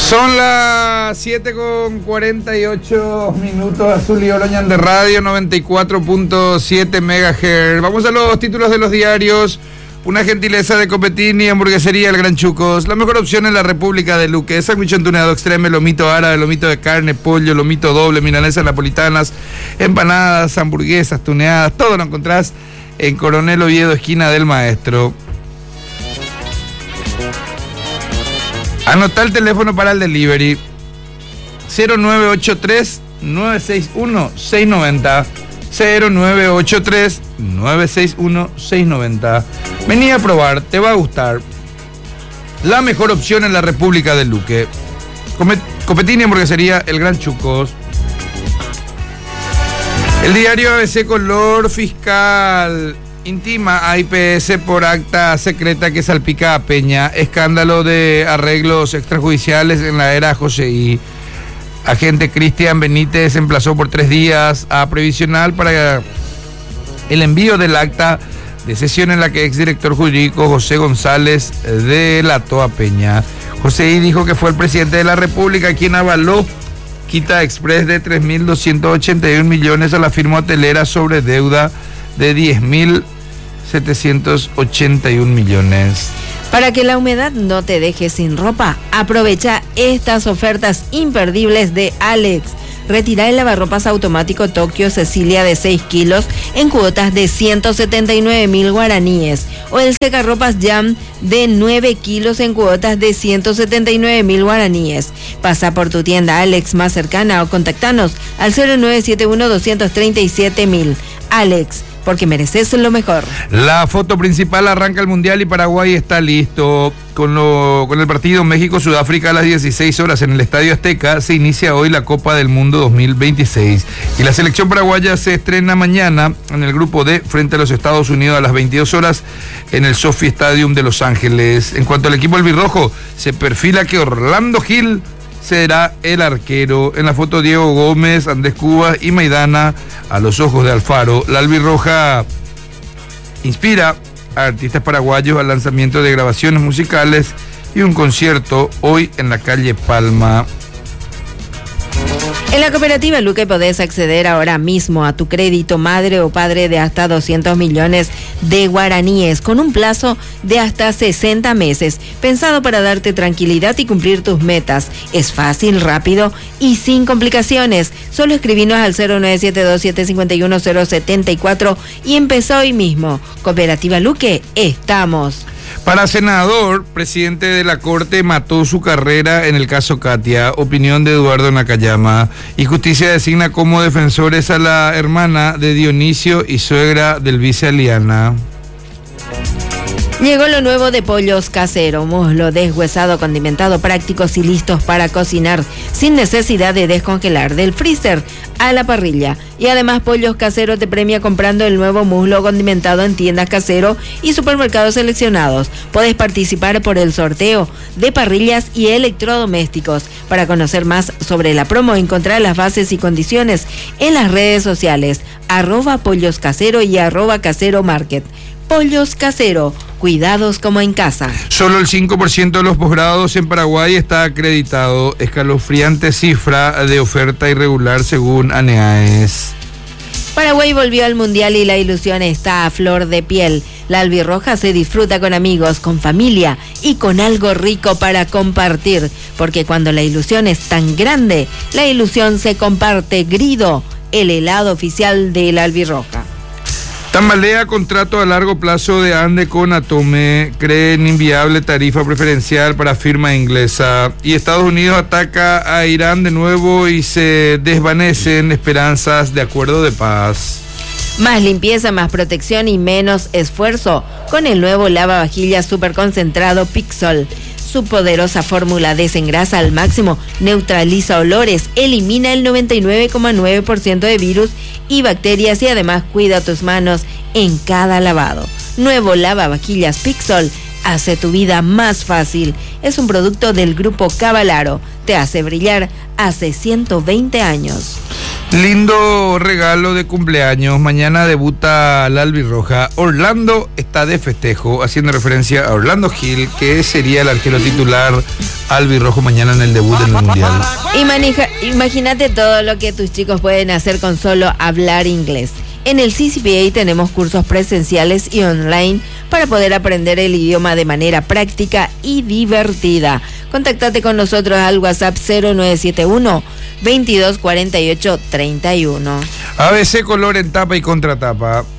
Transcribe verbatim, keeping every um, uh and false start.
Son las siete con cuarenta y ocho minutos, Azul y Oroñan de Radio, noventa y cuatro punto siete megahertz. Vamos a los títulos de los diarios. Una gentileza de Copetini, hamburguesería El Gran Chucos. La mejor opción en la República de Luque. Sándwich tuneado extreme, lomito árabe, lomito de carne, pollo, lomito doble, milanesas napolitanas, empanadas, hamburguesas tuneadas. Todo lo encontrás en Coronel Oviedo, esquina del Maestro. Anotá el teléfono para el delivery. cero nueve ocho tres, nueve seis uno, seis nueve cero. cero nueve ocho tres, nueve seis uno, seis nueve cero. Vení a probar, te va a gustar. La mejor opción en la República del Luque. Copetini, hamburguesería El Gran Chucos. El diario A B C Color Fiscal. Intima a I P S por acta secreta que salpica a Peña. Escándalo de arreglos extrajudiciales en la era José I. Agente Cristian Benítez emplazó por tres días a Previsional para el envío del acta de sesión en la que exdirector jurídico José González delató a Peña. José I dijo que fue el presidente de la República quien avaló quita express de tres mil doscientos ochenta y un millones a la firma hotelera sobre deuda de diez mil setecientos ochenta y un millones. Para que la humedad no te deje sin ropa, aprovecha estas ofertas imperdibles de Alex. Retira el lavarropas automático Tokio Cecilia de seis kilos en cuotas de ciento setenta y nueve mil guaraníes o el secarropas Jam de nueve kilos en cuotas de ciento setenta y nueve mil guaraníes. Pasa por tu tienda Alex más cercana o contactanos al cero nueve siete uno, dos tres siete mil. Alex, porque mereces lo mejor. La foto principal: arranca el Mundial y Paraguay está listo. Con, lo, con el partido México-Sudáfrica a las dieciséis horas en el Estadio Azteca se inicia hoy la Copa del Mundo dos mil veintiséis. Y la selección paraguaya se estrena mañana en el grupo D frente a los Estados Unidos a las veintidós horas en el Sophie Stadium de Los Ángeles. En cuanto al equipo albirrojo, se perfila que Orlando Gil será el arquero. En la foto Diego Gómez, Andrés Cubas y Maidana a los ojos de Alfaro. La albirroja inspira a artistas paraguayos al lanzamiento de grabaciones musicales y un concierto hoy en la calle Palma. En la cooperativa Luque podés acceder ahora mismo a tu crédito madre o padre de hasta doscientos millones de guaraníes con un plazo de hasta sesenta meses, pensado para darte tranquilidad y cumplir tus metas. Es fácil, rápido y sin complicaciones. Solo escribinos al cero nueve siete dos, siete cinco uno, cero siete cuatro y empezó hoy mismo. Cooperativa Luque, estamos. Para senador, presidente de la Corte mató su carrera en el caso Katia. Opinión de Eduardo Nakayama. Y justicia designa como defensores a la hermana de Dionisio y suegra del vice Aliana. Llegó lo nuevo de Pollos Casero, muslo deshuesado, condimentado, prácticos y listos para cocinar, sin necesidad de descongelar, del freezer a la parrilla. Y además Pollos Casero te premia comprando el nuevo muslo condimentado en tiendas Casero y supermercados seleccionados. Podés participar por el sorteo de parrillas y electrodomésticos. Para conocer más sobre la promo, encontrar las bases y condiciones en las redes sociales, arroba Pollos Casero y arroba Casero Market. Pollos Casero, cuidados como en casa. Solo el cinco por ciento de los posgrados en Paraguay está acreditado. Escalofriante cifra de oferta irregular según ANEAES. Paraguay volvió al Mundial y la ilusión está a flor de piel. La albirroja se disfruta con amigos, con familia y con algo rico para compartir. Porque cuando la ilusión es tan grande, la ilusión se comparte. Grido, el helado oficial de la albirroja. Tambalea contrato a largo plazo de Ande con Atome, creen inviable tarifa preferencial para firma inglesa. Y Estados Unidos ataca a Irán de nuevo y se desvanecen esperanzas de acuerdo de paz. Más limpieza, más protección y menos esfuerzo con el nuevo lavavajillas super concentrado Pixol. Su poderosa fórmula desengrasa al máximo, neutraliza olores, elimina el noventa y nueve coma nueve por ciento de virus y bacterias y además cuida tus manos en cada lavado. Nuevo lavavajillas Pixol hace tu vida más fácil. Es un producto del grupo Cavalaro. Te hace brillar hace ciento veinte años. Lindo regalo de cumpleaños. Mañana debuta la albirroja. Orlando está de festejo, haciendo referencia a Orlando Gil, que sería el arquero titular albirrojo mañana en el debut en el Mundial. Imagínate todo lo que tus chicos pueden hacer con solo hablar inglés. En el C C P A tenemos cursos presenciales y online para poder aprender el idioma de manera práctica y divertida. Contactate con nosotros al WhatsApp cero nueve siete uno, veintidós cuarenta y ocho treinta y uno. A B C color en tapa y contratapa.